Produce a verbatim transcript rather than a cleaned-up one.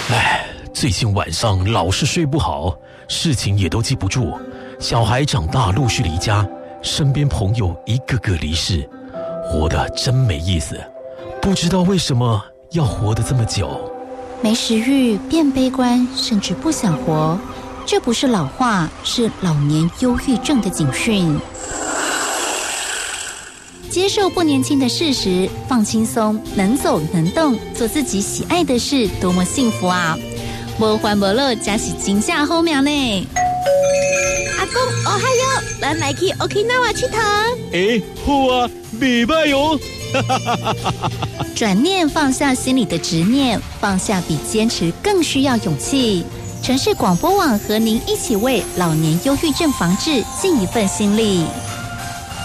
唉，最近晚上老是睡不好，事情也都记不住，小孩长大陆续离家，身边朋友一个个离世，活得真没意思。不知道为什么要活得这么久。 没食欲，变悲观，甚至不想活，这不是老化，是老年忧郁症的警讯。接受不年轻的事实，放轻松，能走能动，做自己喜爱的事，多么幸福啊！没欢没乐，加是真正好命呢。 阿公，哦嗨哟，咱来去 Okinawa 佚佗。 哎，好啊，袂歹哟。 转念放下心里的执念，放下比坚持更需要勇气。城市广播网和您一起为老年忧郁症防治尽一份心力。